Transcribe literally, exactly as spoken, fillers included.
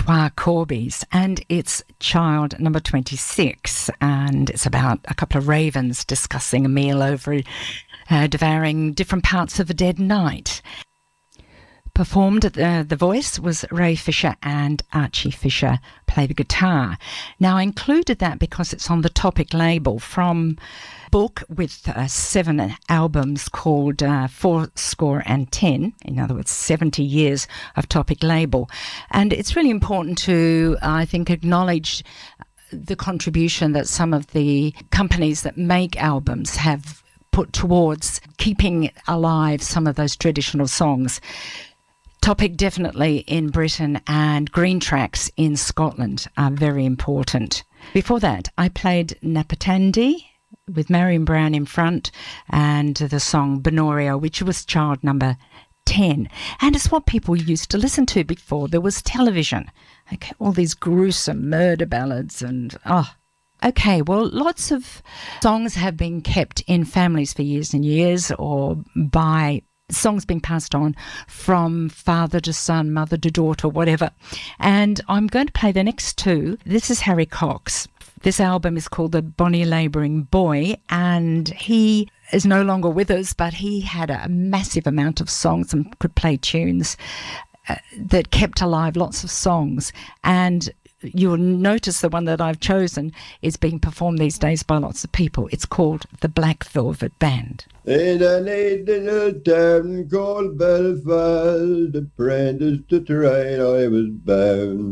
Trois Corbies, and it's child number twenty-six, and it's about a couple of ravens discussing a meal over uh, devouring different parts of a dead night. Performed at the, the voice was Ray Fisher, and Archie Fisher play the guitar. Now, I included that because it's on the Topic label from a book with uh, seven albums called uh, Four Score and Ten, in other words, seventy years of Topic label. And it's really important to, I think, acknowledge the contribution that some of the companies that make albums have put towards keeping alive some of those traditional songs. Topic definitely in Britain, and Green Tracks in Scotland are very important. Before that, I played Napatandi with Marion Brown in front, and the song Benorio, which was child number ten. And it's what people used to listen to before there was television. Okay, all these gruesome murder ballads and, oh, okay, well, lots of songs have been kept in families for years and years, or by songs being passed on from father to son, mother to daughter, whatever. And I'm going to play the next two. This is Harry Cox. This album is called The Bonnie Labouring Boy, and he is no longer with us, but he had a massive amount of songs and could play tunes uh, that kept alive lots of songs. And you'll notice the one that I've chosen is being performed these days by lots of people. It's called The Black Velvet Band. In a neat little town called Belfast, apprentice to trade I was bound.